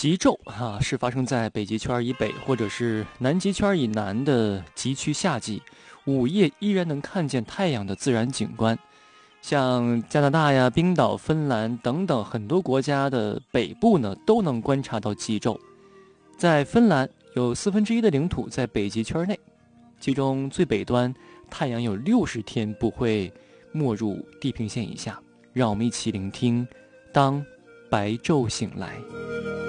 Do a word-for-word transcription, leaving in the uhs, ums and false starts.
极昼哈、啊、是发生在北极圈以北或者是南极圈以南的极区夏季，午夜依然能看见太阳的自然景观。像加拿大呀、冰岛、芬兰等等很多国家的北部呢，都能观察到极昼。在芬兰，有四分之一的领土在北极圈内，其中最北端太阳有六十天不会没入地平线以下。让我们一起聆听，当白昼醒来。